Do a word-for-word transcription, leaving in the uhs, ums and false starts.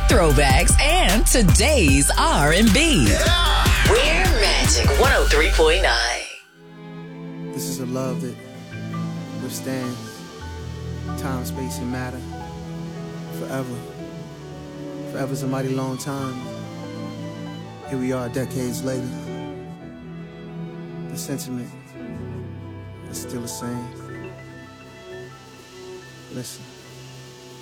throwbacks, and today's R and B. Yeah. We're Magic one oh three point nine. This is a love that withstands time, space, and matter forever. Forever's a mighty long time. Here we are decades later. The sentiment is still the same. Listen.